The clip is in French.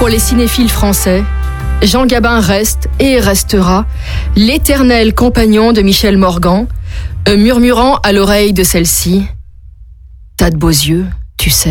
Pour les cinéphiles français, Jean Gabin reste et restera l'éternel compagnon de Michel Morgan, murmurant à l'oreille de celle-ci « T'as de beaux yeux, tu sais ».